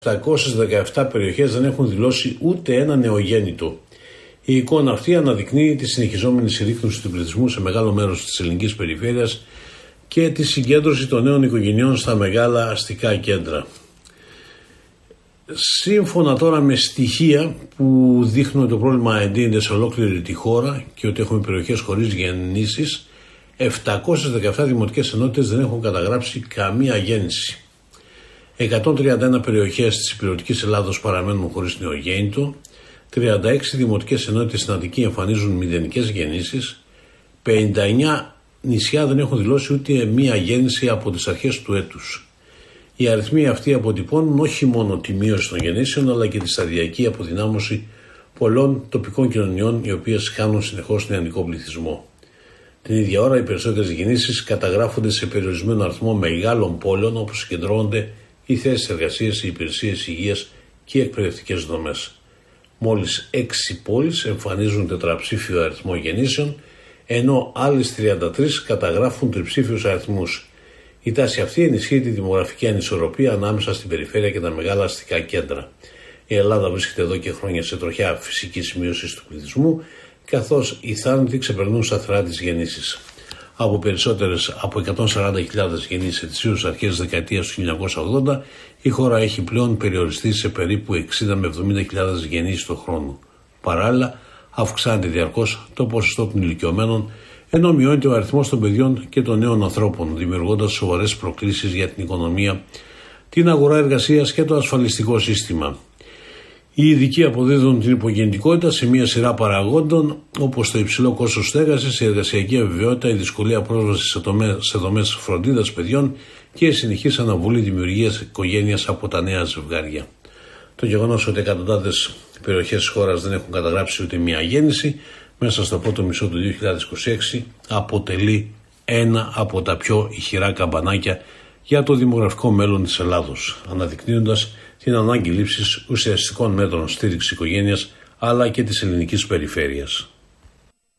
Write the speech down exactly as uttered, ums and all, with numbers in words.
επτακόσιες δεκαεπτά περιοχές δεν έχουν δηλώσει ούτε ένα νεογέννητο. Η εικόνα αυτή αναδεικνύει τη συνεχιζόμενη συρρίκνωση του πληθυσμού σε μεγάλο μέρος της ελληνικής περιφέρειας και τη συγκέντρωση των νέων οικογενειών στα μεγάλα αστικά κέντρα. Σύμφωνα τώρα με στοιχεία που δείχνουν ότι το πρόβλημα εντείνεται σε ολόκληρη τη χώρα και ότι έχουμε περιοχές χωρίς γεννήσεις, επτακόσιες δεκαεπτά δημοτικές ενότητες δεν έχουν καταγράψει καμία γέννηση. εκατόν τριάντα ένα περιοχές της υπηρετικής Ελλάδος παραμένουν χωρίς νεογέννητο, τριάντα έξι δημοτικές ενότητες στην Αττική εμφανίζουν μηδενικές γεννήσεις, πενήντα εννέα νησιά δεν έχουν δηλώσει ούτε μία γέννηση από τις αρχές του έτους. Οι αριθμοί αυτοί αποτυπώνουν όχι μόνο τη μείωση των γεννήσεων, αλλά και τη σταδιακή αποδυνάμωση πολλών τοπικών κοινωνιών, οι οποίες χάνουν συνεχώς νεανικό πληθυσμό. Την ίδια ώρα, οι περισσότερες γεννήσεις καταγράφονται σε περιορισμένο αριθμό μεγάλων πόλεων, όπου συγκεντρώνονται οι θέσεις εργασίας, οι υπηρεσίες υγείας και οι εκπαιδευτικές δομές. Μόλις έξι πόλεις εμφανίζουν τετραψήφιο αριθμό γεννήσεων, ενώ άλλες τριάντα τρεις καταγράφουν τριψήφιους αριθμούς. Η τάση αυτή ενισχύει τη δημογραφική ανισορροπία ανάμεσα στην περιφέρεια και τα μεγάλα αστικά κέντρα. Η Ελλάδα βρίσκεται εδώ και χρόνια σε τροχιά φυσικής μείωσης του πληθυσμού, καθώς οι θάνατοι ξεπερνούν σταθερά τις γεννήσεις. Από περισσότερες από εκατόν σαράντα χιλιάδες γεννήσεις ετησίως αρχές της δεκαετίας του χίλια εννιακόσια ογδόντα, η χώρα έχει πλέον περιοριστεί σε περίπου εξήντα με εβδομήντα χιλιάδες γεννήσεις το χρόνο. Παράλληλα, αυξάνεται διαρκώς το ποσοστό των ηλικιωμένων, ενώ μειώνεται ο αριθμός των παιδιών και των νέων ανθρώπων, δημιουργώντας σοβαρές προκλήσεις για την οικονομία, την αγορά εργασίας και το ασφαλιστικό σύστημα. Οι ειδικοί αποδίδουν την υπογεννητικότητα σε μια σειρά παραγόντων, όπως το υψηλό κόστος στέγασης, η εργασιακή αβεβαιότητα, η δυσκολία πρόσβασης σε, σε δομές φροντίδας παιδιών και η συνεχής αναβολή δημιουργίας οικογένειας από τα νέα ζευγάρια. Το γεγονός ότι εκατοντάδες περιοχές της χώρας δεν έχουν καταγράψει ούτε μία γέννηση μέσα στο πρώτο μισό του δύο χιλιάδες είκοσι έξι αποτελεί ένα από τα πιο ηχηρά καμπανάκια για το δημογραφικό μέλλον της Ελλάδος, αναδεικνύοντας την ανάγκη λήψης ουσιαστικών μέτρων στήριξης οικογένειας αλλά και της ελληνικής περιφέρειας.